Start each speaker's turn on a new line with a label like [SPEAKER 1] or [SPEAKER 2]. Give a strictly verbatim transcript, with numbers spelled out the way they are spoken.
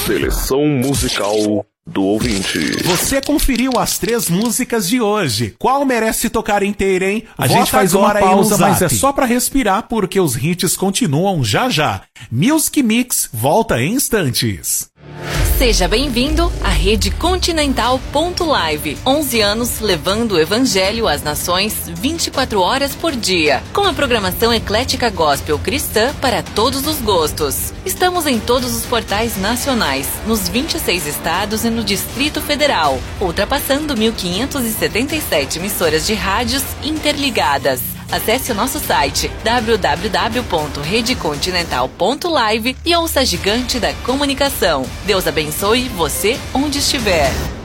[SPEAKER 1] Seleção musical do ouvinte.
[SPEAKER 2] Você conferiu as três músicas de hoje. Qual merece tocar inteira, hein?
[SPEAKER 3] A
[SPEAKER 2] Vota
[SPEAKER 3] gente faz uma
[SPEAKER 2] agora aí no
[SPEAKER 3] pausa, mas
[SPEAKER 2] Zap.
[SPEAKER 3] é só pra respirar, porque os hits continuam já já. Music Mix volta em instantes.
[SPEAKER 4] Seja bem-vindo à Rede Continental ponto live. onze anos levando o evangelho às nações vinte e quatro horas por dia. Com a programação eclética gospel cristã para todos os gostos. Estamos em todos os portais nacionais, nos vinte e seis estados e no Distrito Federal, ultrapassando mil quinhentas e setenta e sete emissoras de rádios interligadas. Acesse o nosso site w w w ponto rede continental ponto live e ouça a gigante da comunicação. Deus abençoe você onde estiver.